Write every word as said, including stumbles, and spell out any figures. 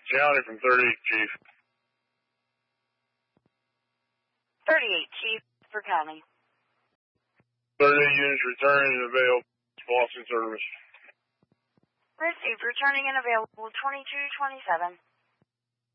County from thirty-eight, Chief. thirty-eight, Chief, for County. thirty-eight units returning and available. Boston service. Received, returning and available twenty-two twenty-seven.